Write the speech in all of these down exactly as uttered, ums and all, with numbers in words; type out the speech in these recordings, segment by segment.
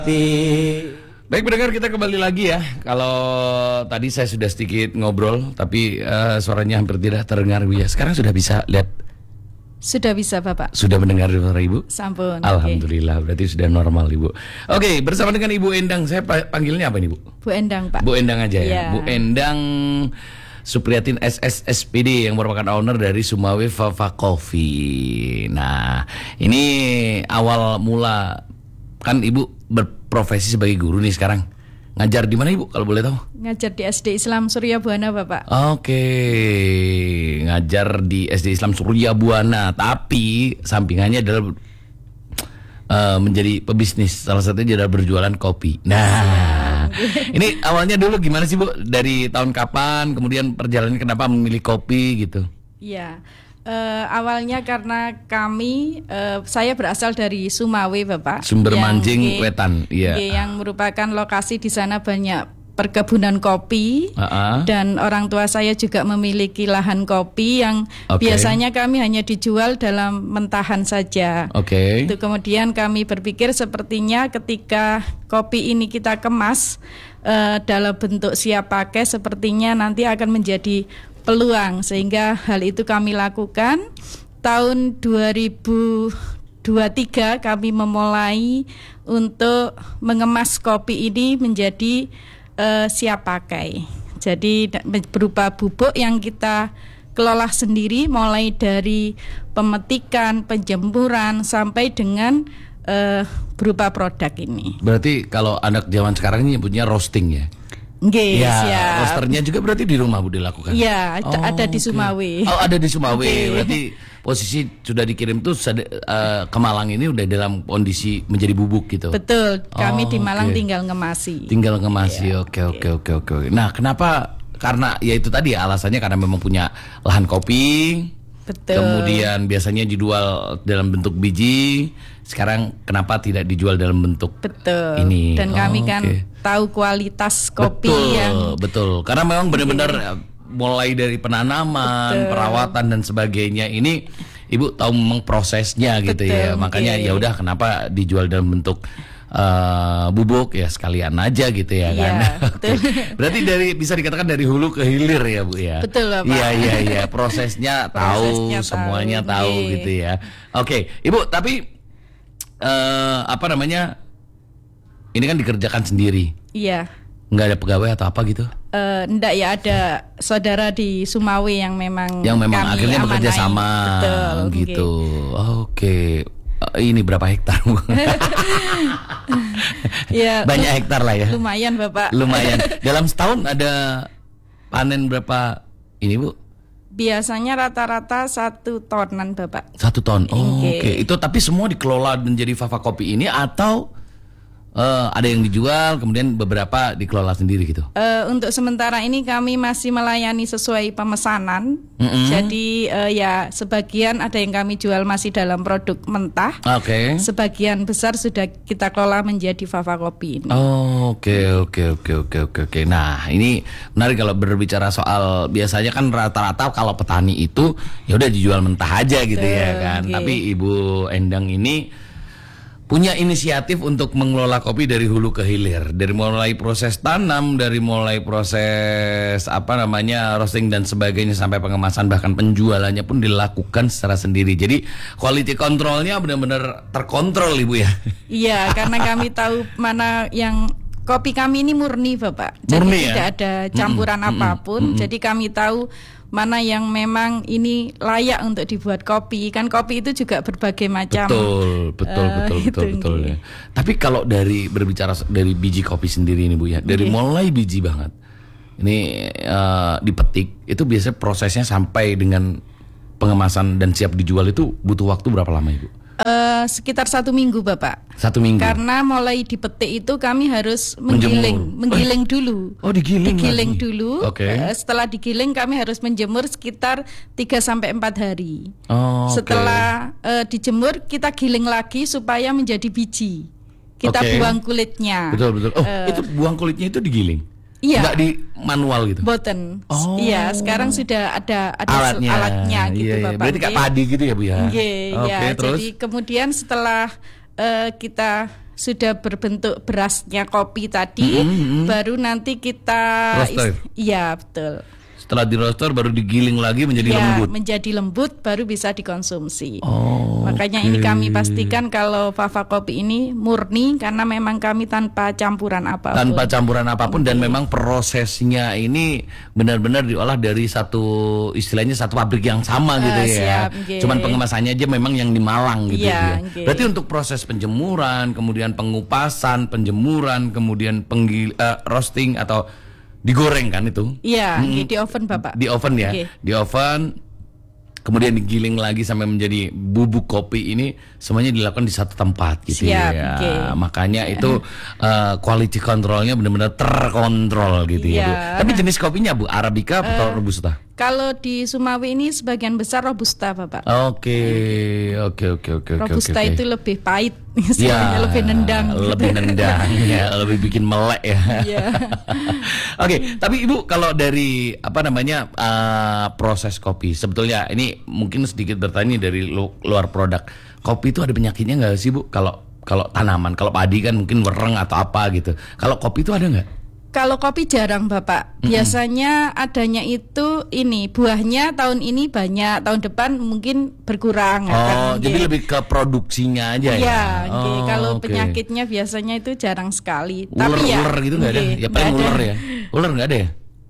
Baik pendengar, kita kembali lagi ya. Kalau tadi saya sudah sedikit ngobrol, tapi uh, suaranya hampir tidak terdengar Bu ya. Sekarang sudah bisa lihat? Sudah bisa Bapak. Sudah mendengar suara Ibu? Sampun. Alhamdulillah, okay. Berarti sudah normal Ibu. Oke, okay, bersama dengan Ibu Endang. Saya panggilnya apa nih Bu? Bu Endang Pak. Bu Endang aja ya, ya. Bu Endang Supriyatin S S S P D yang merupakan owner dari Sumawe Fava Coffee. Nah, ini awal mula kan Ibu berprofesi sebagai guru nih sekarang. Ngajar di mana Ibu kalau boleh tahu? Ngajar di S D Islam Surya Buana Bapak. Oke, ngajar di S D Islam Surya Buana, tapi sampingannya adalah uh, menjadi pebisnis. Salah satunya adalah berjualan kopi. Nah, ini awalnya dulu gimana sih Bu? Dari tahun kapan? Kemudian perjalanannya kenapa memilih kopi gitu? Iya. Uh, awalnya karena kami, uh, saya berasal dari Sumawe Bapak. Sumber Mancing Wetan, iya. Yang merupakan lokasi di sana banyak perkebunan kopi, uh-uh. dan orang tua saya juga memiliki lahan kopi yang okay. biasanya kami hanya dijual dalam mentahan saja. Oke. Okay. Itu kemudian kami berpikir sepertinya ketika kopi ini kita kemas uh, dalam bentuk siap pakai, sepertinya nanti akan menjadi peluang, sehingga hal itu kami lakukan. Tahun dua ribu dua puluh tiga kami memulai untuk mengemas kopi ini menjadi uh, siap pakai. Jadi berupa bubuk yang kita kelola sendiri, mulai dari pemetikan, penjemuran sampai dengan uh, berupa produk ini. Berarti kalau anak zaman sekarang ini nyebutnya roasting ya? Yes, ya, ya. roasternya juga berarti di rumah Bu dilakukan? Iya, oh, ada di Sumawe. Okay. Oh, ada di Sumawe. Okay. Berarti posisi sudah dikirim tuh uh, ke Malang ini udah dalam kondisi menjadi bubuk gitu. Betul, kami oh, di Malang okay. tinggal ngemasi. Tinggal ngemasi, oke oke oke oke. Nah, kenapa? Karena ya itu tadi ya, alasannya karena memang punya lahan kopi. Betul. Kemudian biasanya dijual dalam bentuk biji. Sekarang kenapa tidak dijual dalam bentuk betul. ini? Dan kami oh, kan okay. tahu kualitas kopi betul, yang betul. Karena memang benar-benar okay. mulai dari penanaman, betul. perawatan dan sebagainya ini Ibu tahu memang prosesnya gitu betul, ya. Makanya okay. ya udah kenapa dijual dalam bentuk Uh, bubuk ya, sekalian aja gitu ya, ya kan. Okay. Berarti dari bisa dikatakan dari hulu ke hilir ya Bu ya. Betul Bapak. Iya iya iya, prosesnya tahu, prosesnya semuanya tahu, tahu iya. gitu ya. Oke, okay. Ibu tapi uh, apa namanya? Ini kan dikerjakan sendiri. Iya. Nggak ada pegawai atau apa gitu? Uh, enggak ya, ada saudara di Sumawe yang memang yang memang kami akhirnya bekerja sama. Betul, gitu. Oke. Okay. Ini berapa hektar? Ya, banyak hektar lah ya. Lumayan Bapak. Lumayan. Dalam setahun ada panen berapa ini Bu? Biasanya rata-rata satu tonan Bapak. Satu ton. Oh, okay. Oke. Okay. Itu tapi semua dikelola menjadi Fava Kopi ini atau Uh, ada yang dijual, kemudian beberapa dikelola sendiri gitu. Uh, untuk sementara ini kami masih melayani sesuai pemesanan. Mm-hmm. Jadi uh, ya sebagian ada yang kami jual masih dalam produk mentah. Oke. Okay. Sebagian besar sudah kita kelola menjadi Fava Kopi ini. Oh, oke oke oke oke oke oke. Nah, ini menarik kalau berbicara soal biasanya kan rata-rata kalau petani itu ya udah dijual mentah aja gitu uh, ya kan. Okay. Tapi Ibu Endang ini punya inisiatif untuk mengelola kopi dari hulu ke hilir, dari mulai proses tanam, dari mulai proses apa namanya roasting dan sebagainya sampai pengemasan, bahkan penjualannya pun dilakukan secara sendiri. Jadi quality controlnya benar-benar terkontrol Ibu ya. Iya, karena kami tahu mana yang kopi kami ini murni Bapak. Jadi murni, tidak ya? ada campuran mm-mm, apapun. Mm-mm. Jadi kami tahu mana yang memang ini layak untuk dibuat kopi. Kan kopi itu juga berbagai macam. Betul, betul, uh, betul, betul, betul ya. Tapi kalau dari berbicara dari biji kopi sendiri ini Bu ya, dari okay. mulai biji banget, ini uh, dipetik, itu biasanya prosesnya sampai dengan pengemasan dan siap dijual itu butuh waktu berapa lama Ibu? Uh, sekitar satu minggu Bapak. Satu minggu. Karena mulai dipetik itu kami harus menggiling, menjemur. menggiling dulu. Oh digiling. Digiling lagi. dulu. Oke. Okay. Uh, setelah digiling kami harus menjemur sekitar tiga sampai empat hari. Oh, setelah okay. uh, dijemur kita giling lagi supaya menjadi biji. Kita okay. buang kulitnya. Betul betul. Oh uh, itu buang kulitnya itu digiling. Iya. Enggak di manual gitu. Boten. Oh. Iya, sekarang sudah ada ada alatnya, alatnya gitu iya, iya. Bapak. Berarti kayak padi gitu ya Bu ya. Iya, Oke, ya. terus Jadi kemudian setelah uh, kita sudah berbentuk berasnya kopi tadi, mm-hmm. baru nanti kita roaster. Iya, betul. Setelah di roaster baru digiling lagi menjadi ya, lembut. menjadi lembut baru bisa dikonsumsi. Oh, makanya okay. ini kami pastikan kalau Fafa Kopi ini murni karena memang kami tanpa campuran apapun. Tanpa campuran apapun okay. Dan memang prosesnya ini benar-benar diolah dari satu istilahnya satu pabrik yang sama uh, gitu ya. Siap, okay. Cuman pengemasannya aja memang yang di Malang gitu ya. Okay. Berarti untuk proses penjemuran, kemudian pengupasan, penjemuran, kemudian penggil, uh, roasting atau digoreng kan itu? Iya, hmm. di oven Bapak. Di oven ya, okay. Di oven, kemudian digiling lagi sampai menjadi bubuk kopi ini semuanya dilakukan di satu tempat gitu. Siap, ya. Okay. Makanya itu uh, quality controlnya benar-benar terkontrol gitu ya, Bu. Tapi jenis kopinya Bu, Arabica atau uh, Robusta? Kalau di Sumawi ini sebagian besar Robusta Bapak. Oke, oke, oke, oke. Robusta okay, itu okay. lebih pahit, ya, lebih nendang. Lebih gitu. nendang, ya, lebih bikin melek ya. Yeah. Oke, okay, tapi Ibu kalau dari apa namanya uh, proses kopi, sebetulnya ini mungkin sedikit bertanya dari lu, luar produk. Kopi itu ada penyakitnya nggak sih Bu? Kalau kalau tanaman, kalau padi kan mungkin wereng atau apa gitu. Kalau kopi itu ada nggak? Kalau kopi jarang Bapak. Biasanya mm-hmm. adanya itu ini buahnya tahun ini banyak, tahun depan mungkin berkurang. Oh, kan, jadi okay. lebih ke produksinya aja ya. Iya, okay. Oh, kalau okay. penyakitnya biasanya itu jarang sekali. Ular, Tapi ya, ular gitu nggak okay, ada. Ya paling ular ya. Ular nggak ada ya?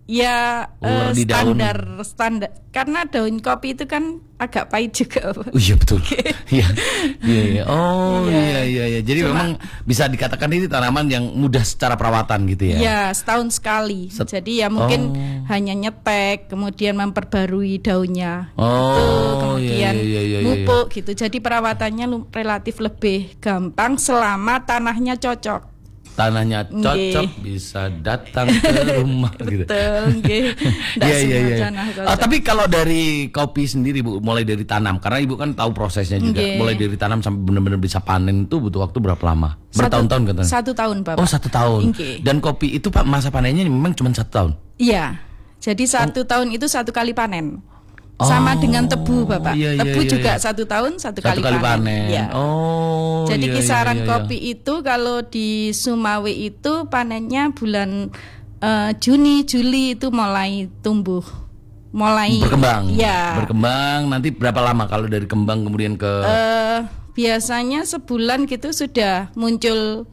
Ya uh, di standar daun. standar karena daun kopi itu kan agak pahit juga. Oh iya betul. Iya. Iya iya. Oh iya iya iya. Jadi Cuma, memang bisa dikatakan ini tanaman yang mudah secara perawatan gitu ya. Iya, setahun sekali. Set- Jadi ya mungkin oh. hanya nyetek, kemudian memperbarui daunnya. Oh, gitu. Kemudian iya, iya, iya, mupuk iya. gitu. Jadi perawatannya relatif lebih gampang selama tanahnya cocok. Tanahnya cocok okay. Bisa datang ke rumah gitu. Betul, nggih. Iya iya iya. Oh, tapi kalau dari kopi sendiri Bu, mulai dari tanam karena Ibu kan tahu prosesnya juga. Okay. Mulai dari tanam sampai benar-benar bisa panen itu butuh waktu berapa lama? Bertahun-tahun katanya. Satu tahun, Bapak. Oh, satu tahun. Okay. Dan kopi itu Pak masa panennya memang cuma satu tahun. Iya. Jadi satu oh. tahun itu satu kali panen. Sama oh, dengan tebu Bapak. Iya, iya, tebu iya, juga iya. satu tahun satu, satu kali, kali panen. panen. Ya. Oh. Jadi iya, kisaran iya, iya, kopi itu kalau di Sumawi itu panennya bulan uh, Juni Juli itu mulai tumbuh, mulai berkembang. Ya. Berkembang nanti berapa lama kalau dari kembang kemudian ke? Uh, biasanya sebulan gitu sudah muncul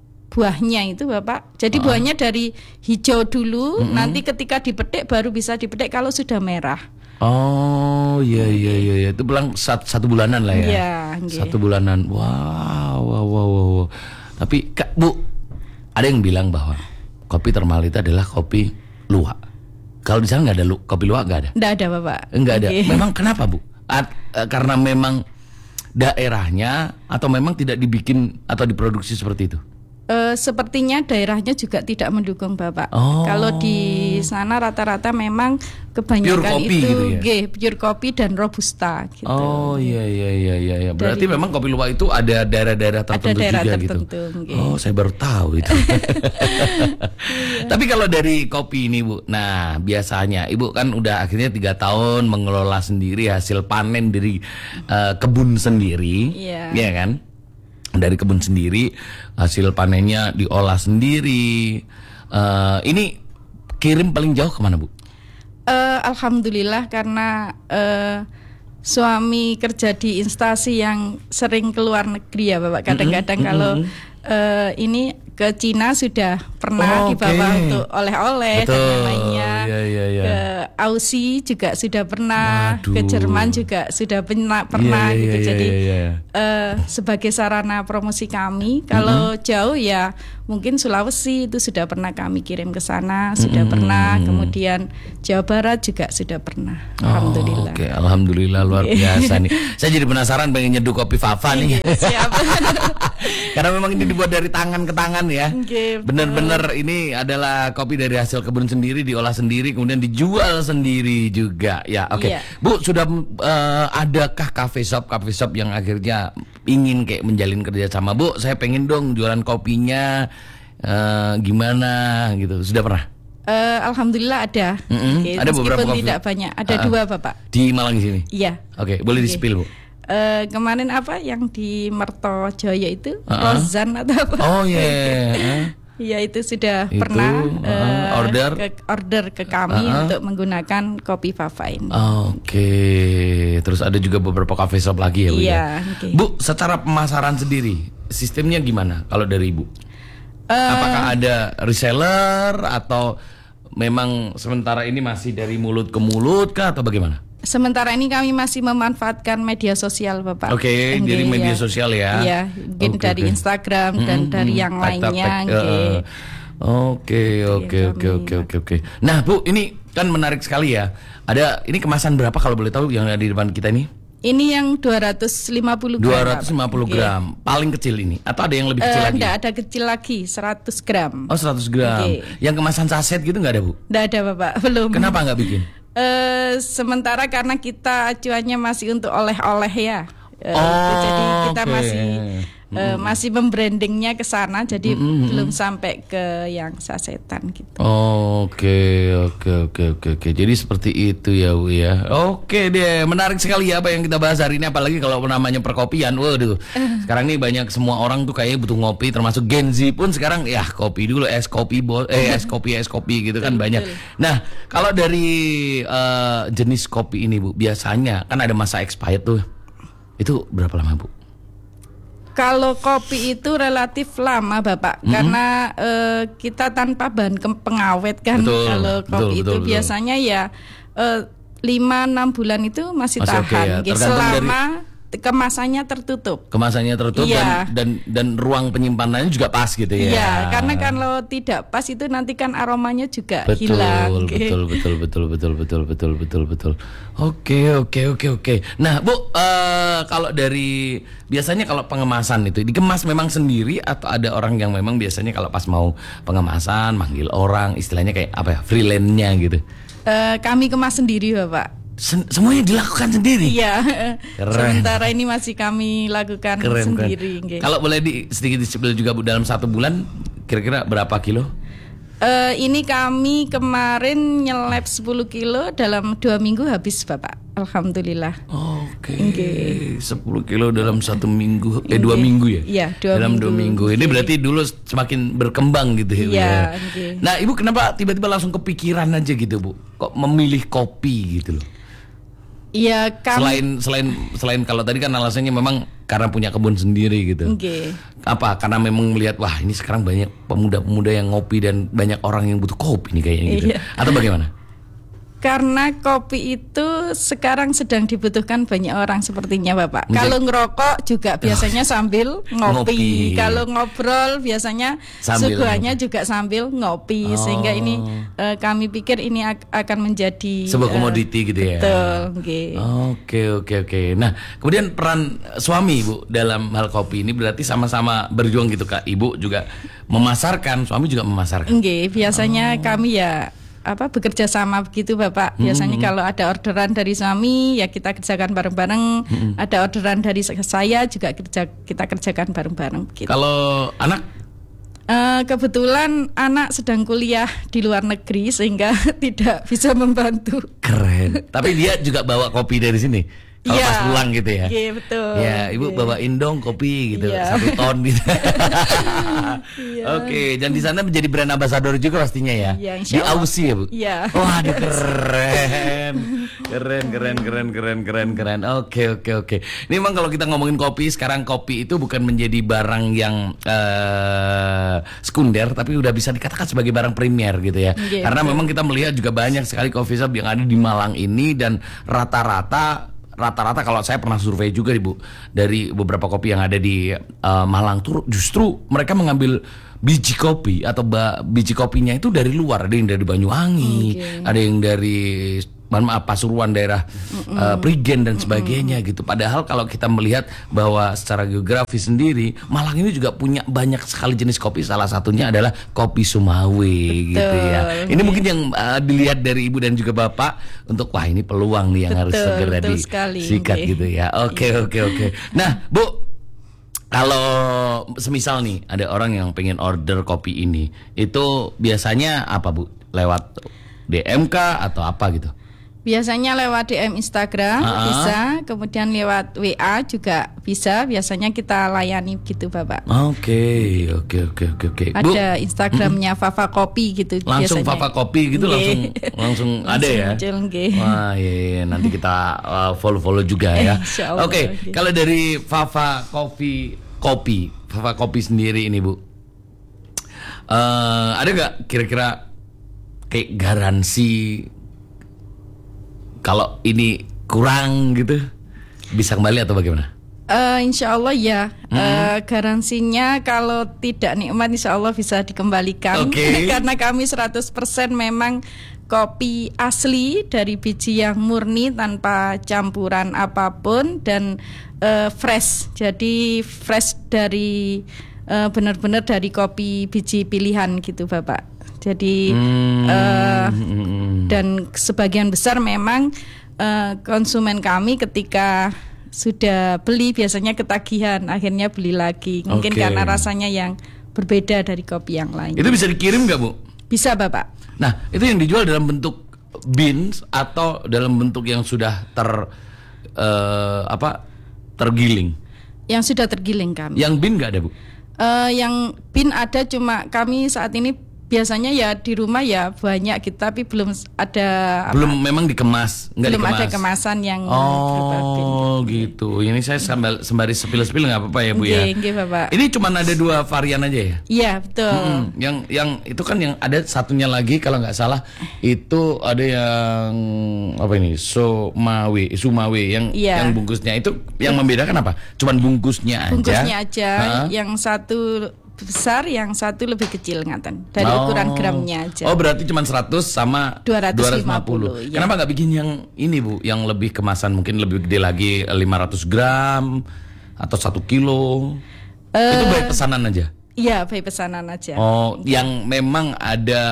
buahnya itu Bapak. Jadi oh. buahnya dari hijau dulu, mm-hmm. nanti ketika dipetik baru bisa dipetik kalau sudah merah. Oh iya iya iya ya. Itu bilang satu, satu bulanan lah ya. Iya, okay. Satu bulanan. Wow, wow, wow, wow. Tapi Kak Bu, ada yang bilang bahwa kopi Termalita adalah kopi luwak. Kalau di sana nggak ada lu, kopi luwak nggak ada? Nggak ada Bapak. Nggak ada. Okay. Memang kenapa Bu? At, uh, karena memang daerahnya atau memang tidak dibikin atau diproduksi seperti itu? Uh, sepertinya daerahnya juga tidak mendukung Bapak. Oh. Kalau di sana rata-rata memang kebanyakan pure kopi itu gitu ya? G, pure kopi dan robusta gitu. Oh iya iya iya iya iya. Berarti Dari, memang kopi luwak itu ada daerah-daerah tertentu ada daerah juga tertentu, gitu. Okay. Oh, saya baru tahu itu. Tapi kalau dari kopi ini Bu, nah biasanya Ibu kan udah akhirnya tiga tahun mengelola sendiri hasil panen dari uh, kebun sendiri, yeah. ya kan? Dari kebun sendiri, hasil panennya diolah sendiri. Uh, ini kirim paling jauh kemana Bu? Uh, Alhamdulillah karena uh, suami kerja di instansi yang sering keluar negeri ya Bapak. Kadang-kadang mm-hmm. kalau uh, ini ke Cina sudah pernah oh, dibawa okay. untuk oleh-oleh dan lainnya. Iya, iya, iya. Ke Aussie juga sudah pernah. Waduh. Ke Jerman juga sudah pernah, pernah iya, iya, gitu. Iya, Jadi iya, iya. Uh, sebagai sarana promosi kami, kalau mm-hmm. jauh ya mungkin Sulawesi itu sudah pernah kami kirim ke sana, sudah mm-hmm. pernah. Kemudian Jawa Barat juga sudah pernah. Alhamdulillah. Oh, Oke, okay. Alhamdulillah luar biasa nih. Saya jadi penasaran pengen nyeduh kopi Fafa nih. Siap. Karena memang ini dibuat dari tangan ke tangan ya. Okay, benar-benar ini adalah kopi dari hasil kebun sendiri, diolah sendiri, kemudian dijual sendiri juga. Ya, oke. Okay. Yeah. Bu, sudah uh, adakah cafe shop, cafe shop yang akhirnya ingin kayak menjalin kerja sama Bu? Saya pengen dong jualan kopinya, uh, gimana gitu. Sudah pernah? Uh, Alhamdulillah ada. Mm-hmm. Okay, ada beberapa kopi. Tidak banyak. Ada uh, dua Bapak. Di Malang di sini. Iya. Oke, okay, boleh okay. di-spill Bu. Uh, kemarin apa yang di Mertojoyo itu uh-huh. Rozan atau apa? Oh iya. Yeah. Ya itu sudah itu, pernah uh, uh, order ke, order ke kami uh-huh. untuk menggunakan kopi Fafa ini. Oke, okay. Terus ada juga beberapa coffee shop lagi ya Bu. Iya. Ya? Okay. Bu, secara pemasaran sendiri sistemnya gimana kalau dari Ibu? Uh, Apakah ada reseller atau memang sementara ini masih dari mulut ke mulut kah atau bagaimana? Sementara ini kami masih memanfaatkan media sosial, Bapak. Oke, okay, jadi media ya. sosial ya. Iya, mungkin okay, dari okay. Instagram dan hmm, dari yang hmm, lainnya. Oke, oke, oke, oke, oke, oke. Nah, Bu, ini kan menarik sekali ya. Ada ini kemasan berapa kalau boleh tahu yang ada di depan kita ini? Ini yang dua ratus lima puluh gram. dua ratus lima puluh gram. Okay. Paling kecil ini atau ada yang lebih kecil uh, lagi? Enggak, ada kecil lagi, seratus gram. Oh, seratus gram. Okay. Yang kemasan saset gitu enggak ada, Bu? Enggak ada, Bapak. Belum. Kenapa enggak bikin? Uh, sementara karena kita acuannya masih untuk oleh-oleh ya, uh, oh, jadi kita okay. masih uh, mm. masih membrandingnya ke sana, jadi mm-hmm. belum sampai ke yang sasetan gitu. Oke, oke, oke, oke, oke. Jadi seperti itu ya, Bu ya. Oke deh, menarik sekali ya apa yang kita bahas hari ini, apalagi kalau namanya perkopian. Waduh, sekarang nih banyak semua orang tuh kayaknya butuh ngopi, termasuk Gen Z pun sekarang ya kopi dulu, es kopi, bo- eh es kopi, es kopi gitu kan banyak. Nah, kalau dari uh, jenis kopi ini Bu, biasanya kan ada masa expired tuh. Itu berapa lama Bu? Kalau kopi itu relatif lama Bapak, mm-hmm. karena uh, kita tanpa bahan pengawet kan. Betul, kalau kopi betul, itu betul, biasanya betul. ya lima enam bulan itu masih, masih tahan, okay, ya. Gitu, selama dari kemasannya tertutup. Kemasannya tertutup ya. dan, dan dan ruang penyimpanannya juga pas gitu ya. Iya, karena kalau tidak pas itu nanti kan aromanya juga betul, hilang. Betul, betul, betul, betul, betul, betul, betul, betul. Oke, oke, oke, oke. Nah, Bu, uh, kalau dari biasanya kalau pengemasan itu dikemas memang sendiri atau ada orang yang memang biasanya kalau pas mau pengemasan manggil orang, istilahnya kayak apa ya, freelance-nya gitu. Uh, kami kemas sendiri, Bapak. Semuanya dilakukan sendiri. Iya. Sementara ini masih kami lakukan keren, sendiri. Keren. Kalau boleh di sedikit disebut juga Bu, dalam satu bulan kira-kira berapa kilo? Uh, ini kami kemarin nyelep sepuluh kilo dalam dua minggu habis Bapak. Alhamdulillah. Oke. Okay. Okay. sepuluh kilo dalam satu minggu. Eh okay. dua minggu ya? Iya, dua dalam minggu. dua minggu. Ini okay. berarti dulu semakin berkembang gitu ya. Iya. Okay. Nah, Ibu kenapa tiba-tiba langsung kepikiran aja gitu Bu? Kok memilih kopi gitu loh? Iya, kami... selain selain selain kalau tadi kan alasannya memang karena punya kebun sendiri gitu. Okay. Apa? Karena memang melihat wah ini sekarang banyak pemuda-pemuda yang ngopi dan banyak orang yang butuh kopi nih kayaknya gitu. Iya. Atau bagaimana? Karena kopi itu sekarang sedang dibutuhkan banyak orang sepertinya Bapak. Mungkin. Kalau ngerokok juga biasanya sambil ngopi. ngopi. Kalau ngobrol biasanya suguhannya juga sambil ngopi. Oh. Sehingga ini uh, kami pikir ini ak- akan menjadi sebuah komoditi uh, gitu ya. Betul. Okay. Oke oke oke. Nah kemudian peran suami Bu dalam hal kopi ini berarti sama-sama berjuang gitu Kak. Ibu juga memasarkan, suami juga memasarkan. Oke, biasanya oh. kami ya apa bekerja sama begitu Bapak. Biasanya mm-hmm. kalau ada orderan dari suami ya kita kerjakan bareng-bareng. Mm-hmm. Ada orderan dari saya juga kerja kita kerjakan bareng-bareng gitu. Kalau anak? Uh, kebetulan anak sedang kuliah di luar negeri sehingga tidak bisa membantu. Keren. Tapi dia juga bawa kopi dari sini. Kalau ya, pas pulang gitu ya. Iya betul. Ya Ibu ya. Bawain dong kopi gitu ya. Satu ton gitu. Ya. Oke, dan di sana menjadi brand ambassador juga pastinya ya. Ya di Aussie ya Bu. Iya. Waduh keren. Keren keren keren keren keren keren. Oke oke oke. Ini memang kalau kita ngomongin kopi sekarang kopi itu bukan menjadi barang yang uh, sekunder tapi udah bisa dikatakan sebagai barang primer gitu ya. Ya karena betul. Memang kita melihat juga banyak sekali coffee shop yang ada di Malang ini dan rata-rata Rata-rata kalau saya pernah survei juga nih Bu, dari beberapa kopi yang ada di uh, Malang tuh justru mereka mengambil biji kopi atau ba- biji kopinya itu dari luar. Ada yang dari Banyuwangi, okay. ada yang dari maaf Pasuruan daerah uh, Prigen dan sebagainya Mm-mm. gitu. Padahal kalau kita melihat bahwa secara geografis sendiri Malang ini juga punya banyak sekali jenis kopi. Salah satunya adalah kopi Sumawe gitu ya. Ini okay. mungkin yang uh, dilihat dari Ibu dan juga Bapak untuk wah ini peluang nih yang betul, harus segera disikat okay. gitu ya. Oke okay, oke okay, oke. Okay. Nah Bu, kalau semisal nih ada orang yang pengen order kopi ini, itu biasanya apa Bu? Lewat D M kah atau apa gitu? Biasanya lewat D M Instagram Ah. bisa, kemudian lewat W A juga bisa. Biasanya kita layani gitu, Bapak. Oke, oke, oke, oke, oke. Bu, Ada Instagramnya Fafa Kopi gitu. langsung biasanya. Fafa Kopi gitu Nggih. langsung langsung ada Langsung ya. muncul, nggih. Wah, iya, iya. Nanti kita uh, follow-follow juga ya. Insya Allah, Oke, nggih. kalau dari Fafa Kopi Kopi, Fafa Kopi sendiri ini Bu, uh, ada nggak kira-kira kayak garansi kalau ini kurang gitu bisa kembali atau bagaimana? Eh, insya Allah ya. Eh, garansinya kalau tidak nikmat insya Allah bisa dikembalikan. Oke. Karena kami seratus persen memang kopi asli dari biji yang murni tanpa campuran apapun dan eh, fresh. Jadi fresh dari eh, benar-benar dari kopi biji pilihan gitu, Bapak. Jadi Hmm, eh, hmm. dan sebagian besar memang eh, konsumen kami ketika sudah beli biasanya ketagihan, akhirnya beli lagi. Mungkin Oke. karena rasanya yang berbeda dari kopi yang lain. Itu bisa dikirim nggak Bu? Bisa, Bapak. Nah, itu yang dijual dalam bentuk beans atau dalam bentuk yang sudah ter eh, apa tergiling? Yang sudah tergiling kami. Yang bean nggak ada Bu? Eh, yang bin ada, cuma kami saat ini biasanya ya di rumah ya banyak gitu, tapi belum ada apa, Belum memang dikemas, nggak belum dikemas. ada kemasan yang berupa bin. Oh gitu. Ini saya sambil sembari sepil-sepil nggak apa-apa ya Bu ya. Nggih, nggih, Bapak. Ini cuma ada dua varian aja ya. Iya, betul. Hmm, yang yang itu kan yang ada satunya lagi kalau nggak salah itu ada yang apa ini Sumawe Sumawe yang Iya. yang bungkusnya itu yang membedakan apa? Cuman bungkusnya aja. Bungkusnya aja, Hah? yang satu besar, yang satu lebih kecil ngaten. Dari Oh. ukuran gramnya aja. Oh berarti cuma seratus sama dua ratus lima puluh. puluh, ya. Kenapa nggak bikin yang ini Bu, yang lebih kemasan mungkin lebih gede lagi lima ratus gram atau satu kilo? Eh, Itu baik pesanan aja. Iya, baik pesanan aja. Oh, yang memang ada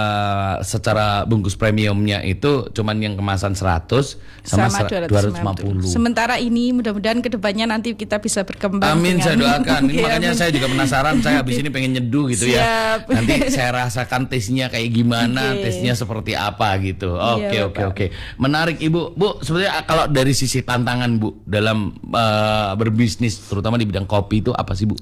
secara bungkus premiumnya itu cuman yang kemasan seratus sama, sama ser- dua ratus lima puluh. Sementara ini mudah-mudahan kedepannya nanti kita bisa berkembang. Amin, dengan- saya doakan. Ini Oke, makanya amin. saya juga penasaran. Saya habis ini pengen nyeduh gitu ya. Siap. Nanti saya rasakan tesnya kayak gimana, Oke. tesnya seperti apa gitu. Oke, Iya, oke, Bapak. oke. Menarik Ibu. Bu, sebenarnya kalau dari sisi tantangan Bu dalam eh, berbisnis terutama di bidang kopi itu apa sih Bu?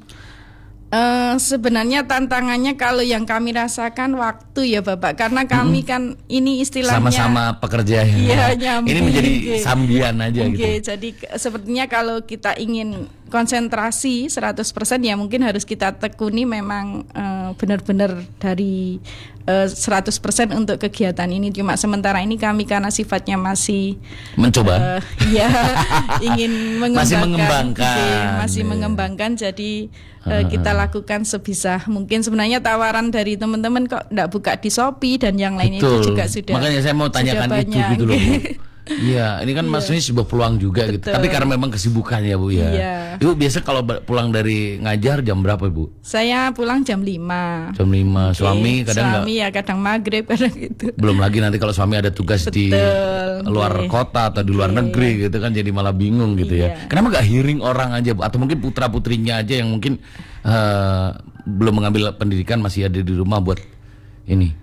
Eh, sebenarnya tantangannya kalau yang kami rasakan waktu ya, Bapak, karena kami kan ini istilahnya Sama-sama pekerja ya. Iya, nyambung. Ini menjadi Oke. sambian aja Oke, gitu. jadi ke- sepertinya kalau kita ingin konsentrasi seratus persen ya mungkin harus kita tekuni memang eh, benar-benar dari eh, seratus persen untuk kegiatan ini. Cuma sementara ini kami karena sifatnya masih Mencoba. eh, ya ingin mengembangkan, Masih mengembangkan. Oke, masih Iya. mengembangkan. Jadi eh, kita lakukan sebisa mungkin. Sebenarnya tawaran dari teman-teman kok enggak buka di Shopee dan yang lain itu Betul. juga sudah. Makanya saya mau tanyakan sudah itu banyak. gitu loh Bu. Iya, ini kan maksudnya sebuah peluang juga gitu. Betul. Tapi karena memang kesibukan ya Bu ya. Iya. Ibu biasa kalau ba- pulang dari ngajar jam berapa Bu? Saya pulang jam lima. Jam lima. Suami Oke, kadang nggak. suami ya kadang maghrib kadang gitu. Belum lagi nanti kalau suami ada tugas di Betul. luar Oke. kota atau di luar negeri gitu kan jadi malah bingung gitu ya. Iya. Kenapa nggak hearing orang aja Bu? Atau mungkin putra putrinya aja yang mungkin eh, belum mengambil pendidikan masih ada di rumah buat ini.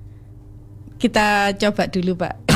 Kita coba dulu, Pak.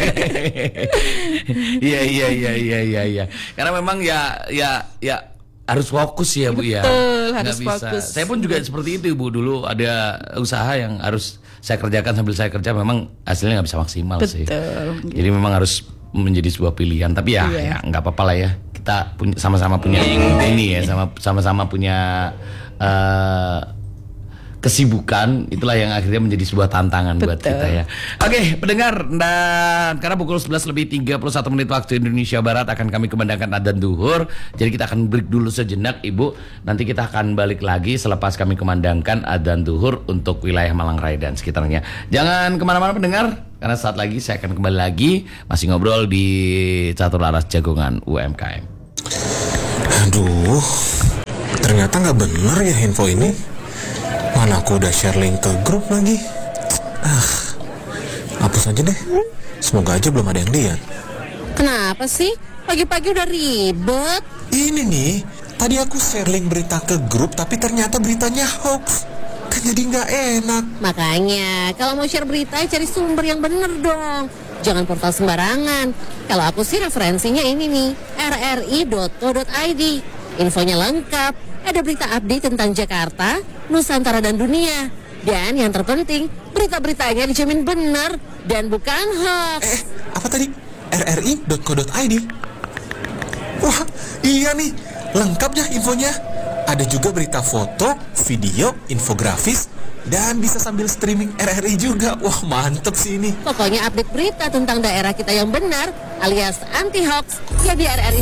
Iya iya iya iya iya iya. Karena memang ya ya ya harus fokus ya Bu ya. Betul, Nggak harus bisa. fokus. Saya pun juga seperti itu Bu, dulu ada usaha yang harus saya kerjakan sambil saya kerja, memang hasilnya nggak bisa maksimal sih. Betul. Jadi memang harus menjadi sebuah pilihan. Tapi ya Iya. ya nggak apa-apa lah ya. Kita punya sama-sama punya ini ya, sama sama-sama punya eh, kesibukan, itulah yang akhirnya menjadi sebuah tantangan buat Betul. kita ya. Oke, pendengar, dan karena pukul sebelas lebih tiga puluh satu menit waktu Indonesia Barat akan kami kumandangkan adzan duhur. Jadi kita akan break dulu sejenak Ibu. Nanti kita akan balik lagi selepas kami kumandangkan adzan duhur untuk wilayah Malang Raya dan sekitarnya. Jangan kemana-mana pendengar, karena saat lagi saya akan kembali lagi masih ngobrol di Catur Laras Jagongan U M K M. Aduh, ternyata nggak bener ya info ini. Mana aku udah share link ke grup lagi. Ah, hapus aja deh. Semoga aja belum ada yang lihat. Kenapa sih? Pagi-pagi udah ribet. Ini nih, tadi aku share link berita ke grup, tapi ternyata beritanya hoax. Kan jadi nggak enak. Makanya, kalau mau share berita, cari sumber yang bener dong. Jangan portal sembarangan. Kalau aku sih referensinya ini nih, r r i dot co dot i d. Infonya lengkap, ada berita update tentang Jakarta, Nusantara dan dunia. Dan yang terpenting, berita-beritanya dijamin benar dan bukan hoax. Eh, apa tadi? r r i dot co dot i d. Wah, iya nih, lengkap ya infonya. Ada juga berita foto, video, infografis, dan bisa sambil streaming R R I juga. Wah, mantep sih ini. Pokoknya update berita tentang daerah kita yang benar alias anti hoax ya di r r i